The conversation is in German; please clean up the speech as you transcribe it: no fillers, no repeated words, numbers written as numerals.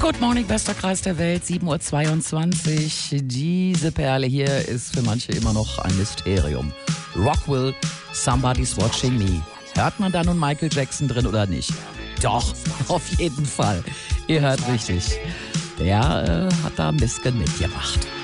Good morning, bester Kreis der Welt, 7:22 Uhr. Diese Perle hier ist für manche immer noch ein Mysterium. Rockwell, Somebody's Watching Me. Hört man da nun Michael Jackson drin oder nicht? Doch, auf jeden Fall. Ihr hört richtig. Der hat da ein bisschen mitgemacht.